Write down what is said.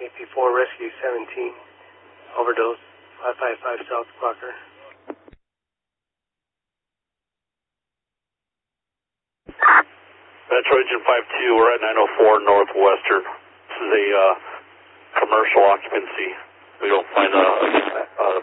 AP4 Rescue 17, overdose, 555 South Clocker. Metro Engine 52, we're at 904 Northwestern. This is a commercial occupancy. We don't find a